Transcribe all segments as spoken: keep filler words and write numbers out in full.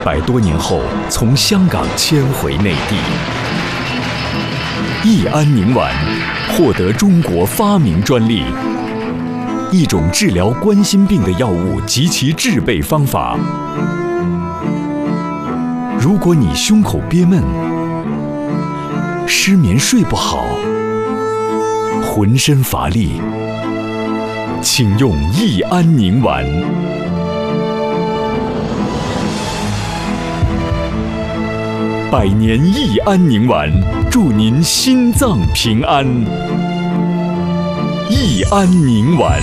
百多年后从香港迁回内地。益安宁丸获得中国发明专利，一种治疗冠心病的药物及其制备方法。如果你胸口憋闷、失眠睡不好、浑身乏力，请用益安宁丸。百年益安宁丸，祝您心脏平安。益安宁丸。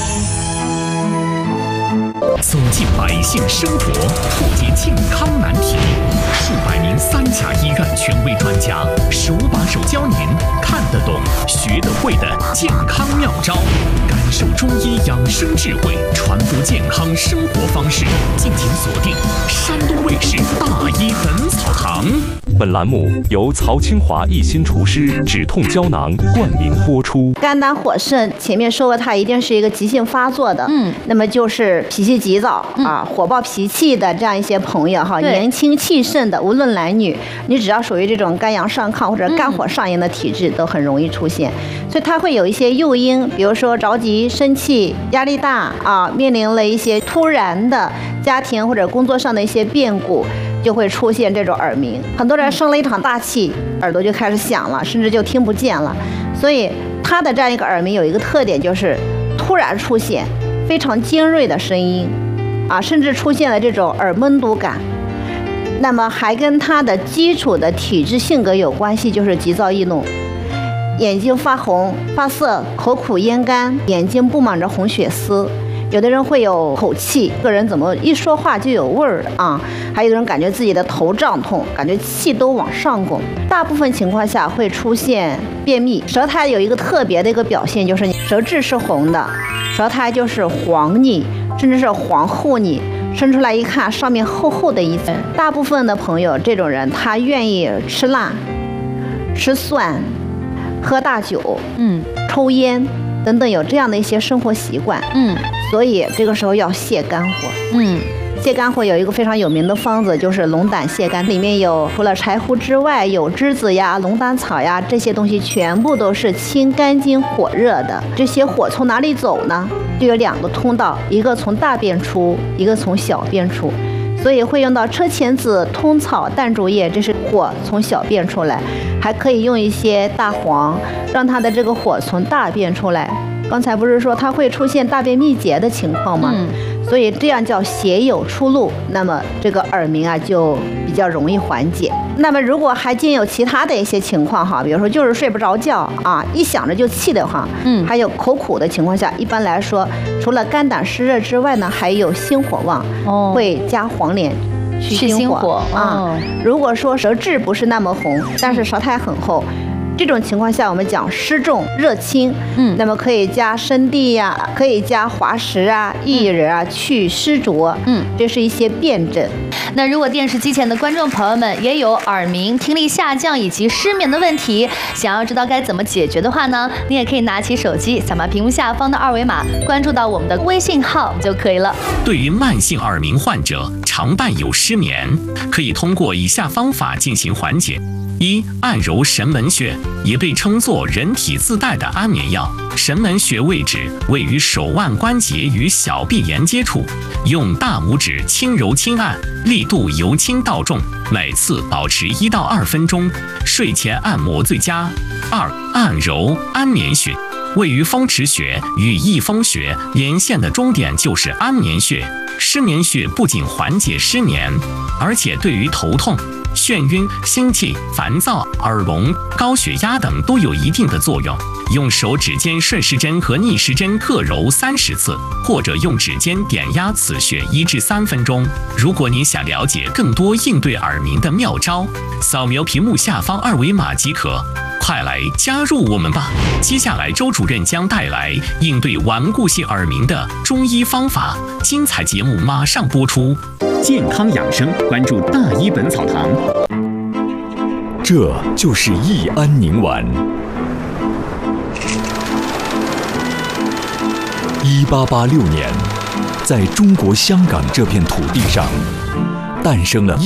走进百姓生活，破解健康难题。数百名三甲医院权威专家手把手教您看得懂、学得会的健康妙招，感受中医养生智慧，传播健康生活方式。敬请锁定山东卫视大医本草堂。 本栏目由曹清华一心厨师止痛胶囊冠名播出。 肝胆火盛，前面说过，它一定是一个急性发作的，嗯，那么就是脾气急躁、嗯、啊，火爆脾气的这样一些朋友哈，年轻气盛的，无论男女，你只要属于这种肝阳上亢或者肝火上炎的体质，嗯、都很容易出现。所以它会有一些诱因，比如说着急、生气、压力大啊，面临了一些突然的家庭或者工作上的一些变故，就会出现这种耳鸣。很多人生了一场大气，耳朵就开始响了，甚至就听不见了。所以它的这样一个耳鸣有一个特点，就是突然出现非常尖锐的声音啊，甚至出现了这种耳闷堵感。那么还跟它的基础的体质性格有关系，就是急躁易怒，眼睛发红发涩，口苦咽干，眼睛布满着红血丝，有的人会有口气，个人怎么一说话就有味儿啊，还有的人感觉自己的头胀痛，感觉气都往上拱。大部分情况下会出现便秘。舌苔有一个特别的一个表现，就是舌质是红的，舌苔就是黄腻，甚至是黄厚腻，伸出来一看，上面厚厚的一层。大部分的朋友，这种人他愿意吃辣、吃蒜、喝大酒、嗯、抽烟等等，有这样的一些生活习惯，嗯，所以这个时候要泻肝火，嗯。泻肝火有一个非常有名的方子，就是龙胆泻肝，里面有除了柴胡之外，有栀子呀、龙胆草呀，这些东西全部都是清肝经火热的。这些火从哪里走呢？就有两个通道，一个从大便出，一个从小便出，所以会用到车前子、通草、淡竹叶，这是火从小便出来，还可以用一些大黄，让它的这个火从大便出来。刚才不是说它会出现大便秘结的情况吗？嗯，所以这样叫血有出路，那么这个耳鸣啊就比较容易缓解。那么如果还兼有其他的一些情况哈，比如说就是睡不着觉啊，一想着就气得慌，嗯，还有口苦的情况下，一般来说除了肝胆湿热之外呢，还有心火旺，哦，会加黄连去心火啊。如果说舌质不是那么红，但是舌苔很厚，这种情况下，我们讲湿重热清，嗯，那么可以加生地呀、啊，可以加滑石啊、薏仁啊，去湿浊，嗯，这是一些辨证。 那如果电视机前的观众朋友们也有耳鸣、听力下降以及失眠的问题，想要知道该怎么解决的话呢，你也可以拿起手机，扫描屏幕下方的二维码，关注到我们的微信号就可以了。 对于慢性耳鸣患者，常伴有失眠，可以通过以下方法进行缓解。一、按揉神门穴，也被称作人体自带的安眠药。神门穴位置位于手腕关节与小臂连接处，用大拇指轻揉轻按，力度由轻到重，每次保持一到二分钟，睡前按摩最佳。二、按揉安眠穴，位于风池穴与翳风穴连线的终点就是安眠穴。失眠穴不仅缓解失眠，而且对于头痛、眩晕、心悸、烦躁、耳聋、高血压等都有一定的作用。用手指尖顺时针和逆时针各揉三十次，或者用指尖点压此穴一至三分钟。如果您想了解更多应对耳鸣的妙招，扫描屏幕下方二维码即可。快来加入我们吧！接下来周主任将带来应对顽固性耳鸣的中医方法，精彩节目马上播出。 健康养生，关注大医本草堂。 这就是益安宁丸。一八八六年，在中国香港这片土地上， 诞生了